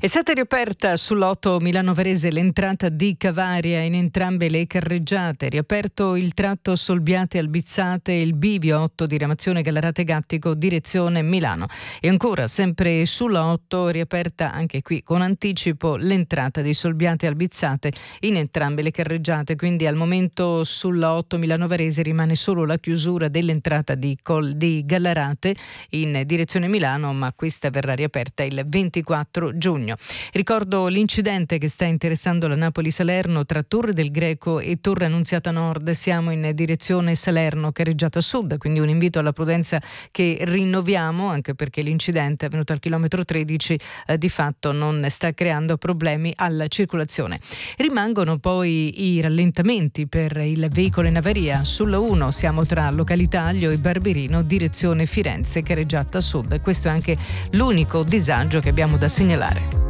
È stata riaperta sull'8 Milano-Varese l'entrata di Cavaria in entrambe le carreggiate. Riaperto il tratto Solbiate-Albizzate e il bivio 8 diramazione Gallarate-Gattico direzione Milano. E ancora, sempre sulla 8, riaperta anche qui con anticipo l'entrata di Solbiate-Albizzate in entrambe le carreggiate. Quindi al momento sulla 8 Milano-Varese rimane solo la chiusura dell'entrata di Gallarate in direzione Milano, ma questa verrà riaperta il 24 giugno. Ricordo l'incidente che sta interessando la Napoli-Salerno tra Torre del Greco e Torre Annunziata Nord. Siamo in direzione Salerno, carreggiata sud, quindi un invito alla prudenza che rinnoviamo, anche perché l'incidente è avvenuto al chilometro 13, di fatto non sta creando problemi alla circolazione. Rimangono poi i rallentamenti per il veicolo in avaria. Sulla 1 siamo tra Localitaglio e Barberino, direzione Firenze, carreggiata sud. Questo è anche l'unico disagio che abbiamo da segnalare.